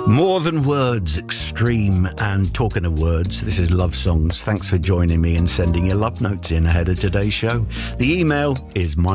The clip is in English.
More Than Words, Extreme, and talking of words, this is Love Songs. Thanks for joining me and sending your love notes in ahead of today's show. The email is